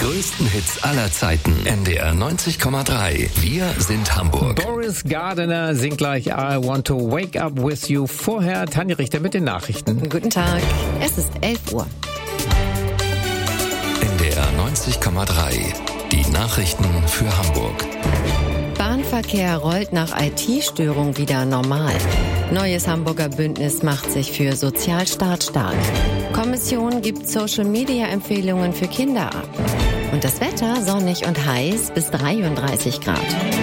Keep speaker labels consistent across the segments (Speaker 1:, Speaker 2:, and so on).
Speaker 1: größten Hits aller Zeiten. NDR 90,3. Wir sind Hamburg.
Speaker 2: Boris Gardiner singt gleich I Want to Wake Up With You. Vorher Tanja Richter mit den Nachrichten.
Speaker 3: Guten Tag. Es ist 11 Uhr.
Speaker 1: NDR 90,3. Die Nachrichten für Hamburg.
Speaker 3: Bahnverkehr rollt nach IT-Störung wieder normal. Neues Hamburger Bündnis macht sich für Sozialstaat stark. Kommission gibt Social-Media-Empfehlungen für Kinder ab. Und das Wetter sonnig und heiß bis 33 Grad.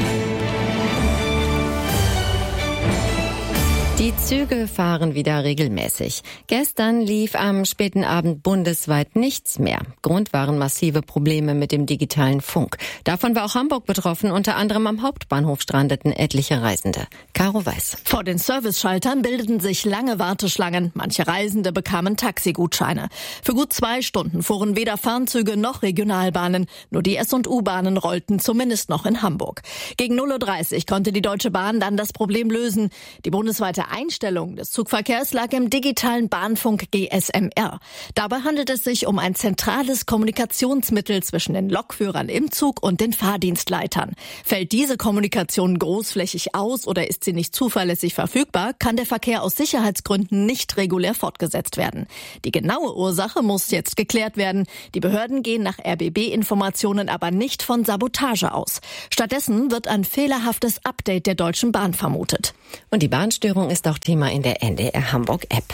Speaker 3: Die Züge fahren wieder regelmäßig. Gestern lief am späten Abend bundesweit nichts mehr. Grund waren massive Probleme mit dem digitalen Funk. Davon war auch Hamburg betroffen. Unter anderem am Hauptbahnhof strandeten etliche Reisende. Caro Weiß.
Speaker 4: Vor den Serviceschaltern bildeten sich lange Warteschlangen. Manche Reisende bekamen Taxigutscheine. Für gut 2 Stunden fuhren weder Fernzüge noch Regionalbahnen. Nur die S- und U-Bahnen rollten zumindest noch in Hamburg. Gegen 0:30 Uhr konnte die Deutsche Bahn dann das Problem lösen. Die bundesweite Einstellung des Zugverkehrs lag im digitalen Bahnfunk GSMR. Dabei handelt es sich um ein zentrales Kommunikationsmittel zwischen den Lokführern im Zug und den Fahrdienstleitern. Fällt diese Kommunikation großflächig aus oder ist sie nicht zuverlässig verfügbar, kann der Verkehr aus Sicherheitsgründen nicht regulär fortgesetzt werden. Die genaue Ursache muss jetzt geklärt werden. Die Behörden gehen nach RBB-Informationen aber nicht von Sabotage aus. Stattdessen wird ein fehlerhaftes Update der Deutschen Bahn vermutet.
Speaker 3: Und die Bahnstörung ist auch Thema in der NDR Hamburg-App.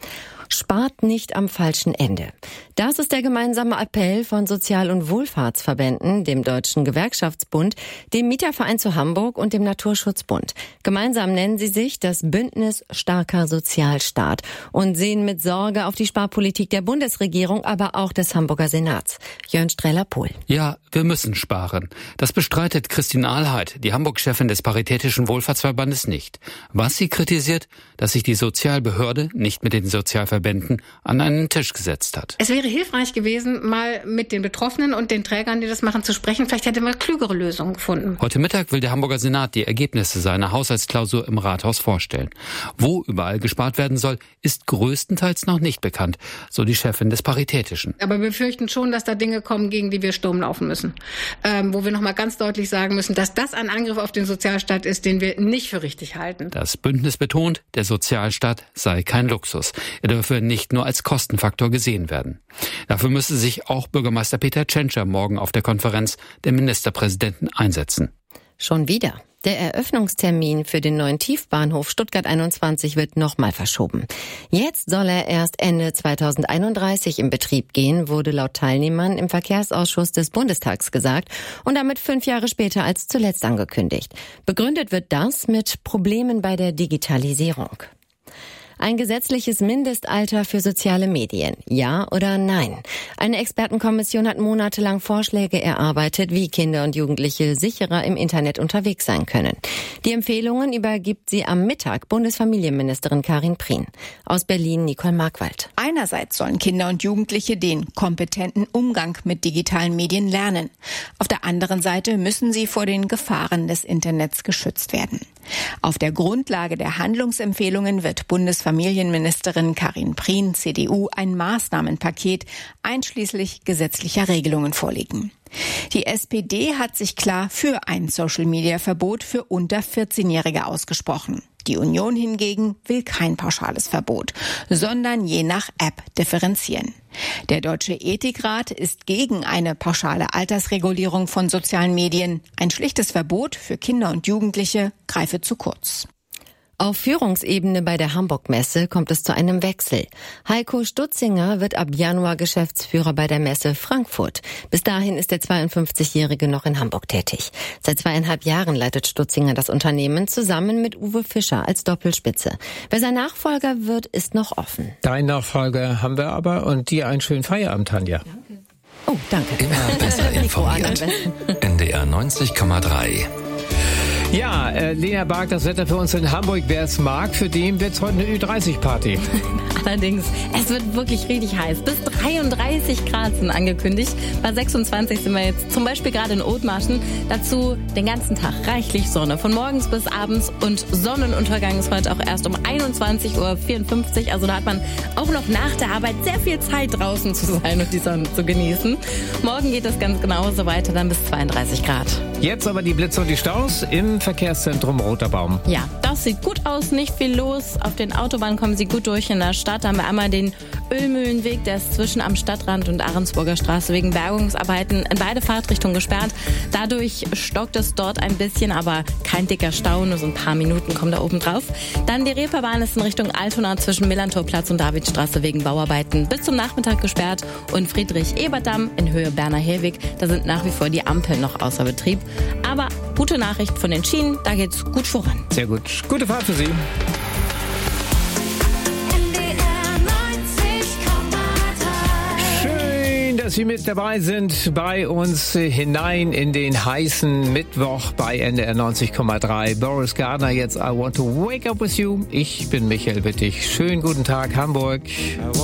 Speaker 3: Spart nicht am falschen Ende. Das ist der gemeinsame Appell von Sozial- und Wohlfahrtsverbänden, dem Deutschen Gewerkschaftsbund, dem Mieterverein zu Hamburg und dem Naturschutzbund. Gemeinsam nennen sie sich das Bündnis Starker Sozialstaat und sehen mit Sorge auf die Sparpolitik der Bundesregierung, aber auch des Hamburger Senats. Jörn Streller-Pohl.
Speaker 5: Ja, wir müssen sparen. Das bestreitet Christine Ahlheit, die Hamburg-Chefin des Paritätischen Wohlfahrtsverbandes, nicht. Was sie kritisiert, dass sich die Sozialbehörde nicht mit den Sozialverbänden an einen Tisch gesetzt hat.
Speaker 6: Es wäre hilfreich gewesen, mal mit den Betroffenen und den Trägern, die das machen, zu sprechen. Vielleicht hätte man klügere Lösungen gefunden.
Speaker 5: Heute Mittag will der Hamburger Senat die Ergebnisse seiner Haushaltsklausur im Rathaus vorstellen. Wo überall gespart werden soll, ist größtenteils noch nicht bekannt, so die Chefin des Paritätischen.
Speaker 6: Aber wir fürchten schon, dass da Dinge kommen, gegen die wir Sturm laufen müssen. Wo wir nochmal ganz deutlich sagen müssen, dass das ein Angriff auf den Sozialstaat ist, den wir nicht für richtig halten.
Speaker 5: Das Bündnis betont, der Sozialstaat sei kein Luxus. Er dürfe nicht nur als Kostenfaktor gesehen werden. Dafür müsse sich auch Bürgermeister Peter Tschentscher morgen auf der Konferenz der Ministerpräsidenten einsetzen.
Speaker 3: Schon wieder. Der Eröffnungstermin für den neuen Tiefbahnhof Stuttgart 21 wird nochmal verschoben. Jetzt soll er erst Ende 2031 in Betrieb gehen, wurde laut Teilnehmern im Verkehrsausschuss des Bundestags gesagt und damit 5 Jahre später als zuletzt angekündigt. Begründet wird das mit Problemen bei der Digitalisierung. Ein gesetzliches Mindestalter für soziale Medien. Ja oder nein? Eine Expertenkommission hat monatelang Vorschläge erarbeitet, wie Kinder und Jugendliche sicherer im Internet unterwegs sein können. Die Empfehlungen übergibt sie am Mittag Bundesfamilienministerin Karin Prien. Aus Berlin Nicole Markwald.
Speaker 7: Einerseits sollen Kinder und Jugendliche den kompetenten Umgang mit digitalen Medien lernen. Auf der anderen Seite müssen sie vor den Gefahren des Internets geschützt werden. Auf der Grundlage der Handlungsempfehlungen wird Bundesfamilienministerin Karin Prien, CDU, ein Maßnahmenpaket einschließlich gesetzlicher Regelungen vorlegen. Die SPD hat sich klar für ein Social-Media-Verbot für unter 14-Jährige ausgesprochen. Die Union hingegen will kein pauschales Verbot, sondern je nach App differenzieren. Der Deutsche Ethikrat ist gegen eine pauschale Altersregulierung von sozialen Medien. Ein schlichtes Verbot für Kinder und Jugendliche greife zu kurz.
Speaker 3: Auf Führungsebene bei der Hamburg-Messe kommt es zu einem Wechsel. Heiko Stutzinger wird ab Januar Geschäftsführer bei der Messe Frankfurt. Bis dahin ist der 52-Jährige noch in Hamburg tätig. Seit 2,5 Jahren leitet Stutzinger das Unternehmen zusammen mit Uwe Fischer als Doppelspitze. Wer sein Nachfolger wird, ist noch offen.
Speaker 2: Dein Nachfolger haben wir aber und dir einen schönen Feierabend, Tanja.
Speaker 3: Danke. Oh, danke.
Speaker 1: Immer besser informiert. NDR 90,3.
Speaker 2: Ja, Lena Bark, das Wetter für uns in Hamburg, wer es mag, für den wird es heute eine Ü30-Party.
Speaker 8: Allerdings, es wird wirklich richtig heiß. Bis 33 Grad sind angekündigt. Bei 26 sind wir jetzt zum Beispiel gerade in Othmarschen. Dazu den ganzen Tag reichlich Sonne. Von morgens bis abends und Sonnenuntergang ist heute auch erst um 21:54 Uhr. Also da hat man auch noch nach der Arbeit sehr viel Zeit draußen zu sein und die Sonne zu genießen. Morgen geht es ganz genauso weiter, dann bis 32 Grad.
Speaker 2: Jetzt aber die Blitze und die Staus im Verkehrszentrum Roter Baum.
Speaker 8: Ja, das sieht gut aus, nicht viel los. Auf den Autobahnen kommen Sie gut durch in der Stadt. Da haben wir einmal den Ölmühlenweg, der ist zwischen am Stadtrand und Ahrensburger Straße wegen Bergungsarbeiten in beide Fahrtrichtungen gesperrt. Dadurch stockt es dort ein bisschen, aber kein dicker Stau, nur so ein paar Minuten kommen da oben drauf. Dann die Reeperbahn ist in Richtung Altona zwischen Millantorplatz und Davidstraße wegen Bauarbeiten bis zum Nachmittag gesperrt. Und Friedrich-Ebert-Damm in Höhe Berner-Hellweg, da sind nach wie vor die Ampeln noch außer Betrieb. Aber gute Nachricht von den Schienen, da geht's gut voran.
Speaker 2: Sehr gut. Gute Fahrt für Sie. Schön, dass Sie mit dabei sind bei uns hinein in den heißen Mittwoch bei NDR 90,3. Boris Gardner, jetzt I Want to Wake Up With You. Ich bin Michael Wittig. Schönen guten Tag, Hamburg.